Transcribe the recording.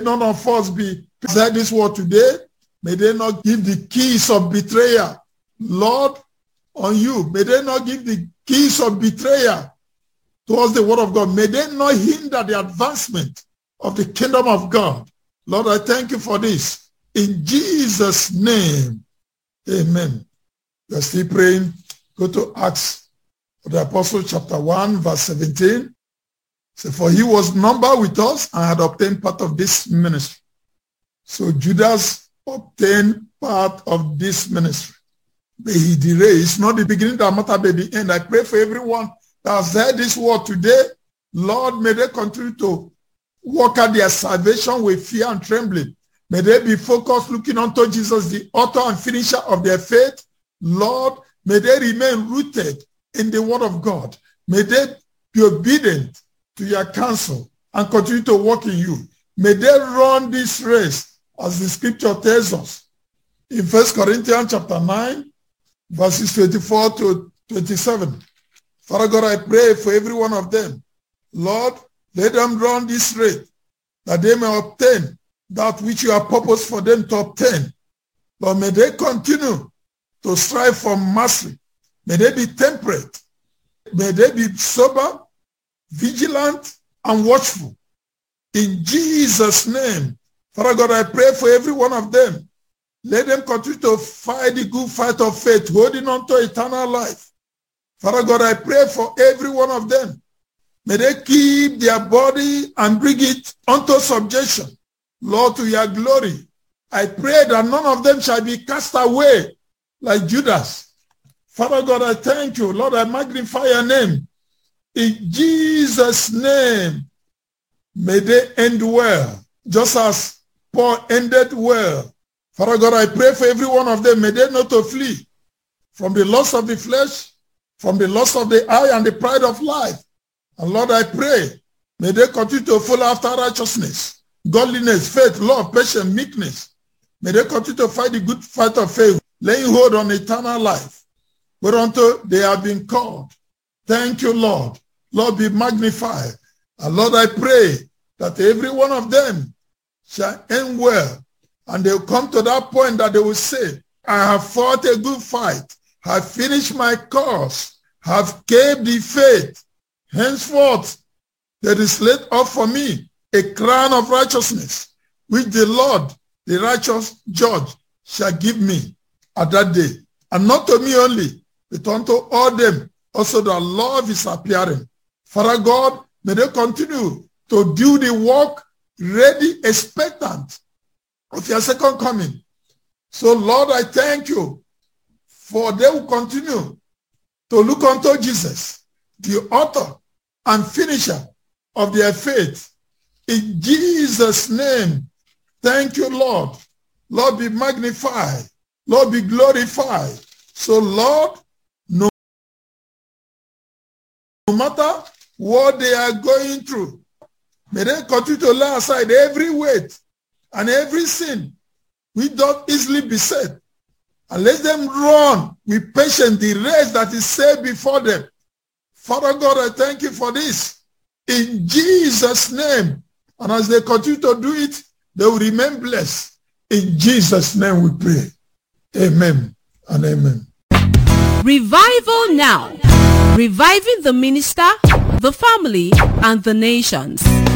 none of us be said this word today. May they not give the keys of betrayal, Lord, on you. May they not give the keys of betrayal towards the word of God. May they not hinder the advancement of the kingdom of God. Lord, I thank you for this. In Jesus' name, amen. We are still praying. Go to Acts of the Apostle chapter 1, verse 17. So, for he was numbered with us and had obtained part of this ministry. So Judas obtained part of this ministry. May he delay. It's not the beginning that matters, but the end. I pray for everyone that has heard this word today. Lord, may they continue to work out their salvation with fear and trembling. May they be focused, looking unto Jesus, the author and finisher of their faith. Lord, may they remain rooted in the word of God. May they be obedient to your counsel and continue to walk in you. May they run this race as the scripture tells us in 1 Corinthians chapter 9, verses 24 to 27. Father God, I pray for every one of them. Lord, let them run this race that they may obtain that which you have purposed for them to obtain. But may they continue to strive for mercy. May they be temperate. May they be sober, vigilant, and watchful. In Jesus' name, Father God, I pray for every one of them. Let them continue to fight the good fight of faith, holding on to eternal life. Father God, I pray for every one of them. May they keep their body and bring it unto subjection, Lord, to your glory. I pray that none of them shall be cast away like Judas. Father God, I thank you. Lord, I magnify your name. In Jesus' name, may they end well, just as Paul ended well. Father God, I pray for every one of them. May they not to flee from the lust of the flesh, from the lust of the eye and the pride of life. And Lord, I pray, may they continue to follow after righteousness, godliness, faith, love, patience, meekness. May they continue to fight the good fight of faith, laying hold on eternal life, whereunto they have been called. Thank you, Lord. Lord, be magnified. And Lord, I pray that every one of them shall end well. And they'll come to that point that they will say, I have fought a good fight, have finished my course, have kept the faith. Henceforth, there is laid up for me a crown of righteousness, which the Lord, the righteous judge, shall give me at that day. And not to me only, but unto all them also that love is appearing. Father God, may they continue to do the work ready, expectant of your second coming. So Lord, I thank you for they will continue to look unto Jesus, the author and finisher of their faith. In Jesus' name, thank you, Lord. Lord, be magnified. Lord, be glorified. So Lord, no matter what they are going through, may they continue to lay aside every weight and every sin which doth easily beset, and let them run with patience the race that is set before them. Father God, I thank you for this. In Jesus' name. And as they continue to do it, they will remain blessed. In Jesus' name we pray. Amen and amen. Revival Now. Reviving the minister, the family, and the nations.